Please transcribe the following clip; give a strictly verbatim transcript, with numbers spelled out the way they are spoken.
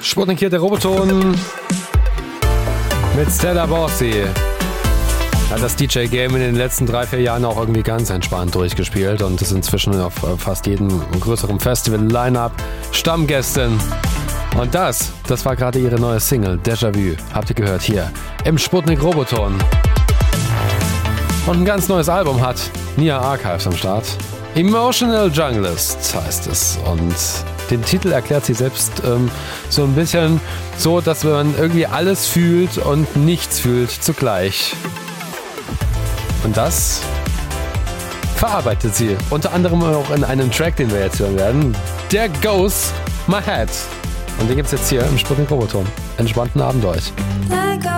Sputnik hier, der Roboton mit Stella Bossi. Hat das D J-Game in den letzten drei, vier Jahren auch irgendwie ganz entspannt durchgespielt und ist inzwischen auf fast jedem größeren Festival-Line-Up Stammgästin. Und das, das war gerade ihre neue Single, Déjà-vu. Habt ihr gehört hier im Sputnik Roboton. Und ein ganz neues Album hat Nia Archives am Start. Emotional Junglist heißt es. Und den Titel erklärt sie selbst ähm, so ein bisschen so, dass man irgendwie alles fühlt und nichts fühlt zugleich. Und das verarbeitet sie. Unter anderem auch in einem Track, den wir jetzt hören werden. There Goes My Head. Und den gibt's jetzt hier im Sputnik Roboton. Entspannten Abend euch.